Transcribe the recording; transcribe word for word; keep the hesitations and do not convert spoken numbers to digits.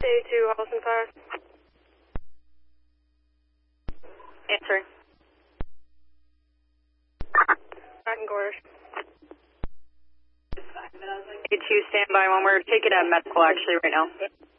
A two, Holliston Fire. Answering. Tracking quarters. A two, stand by one. We're taking a medical actually right now.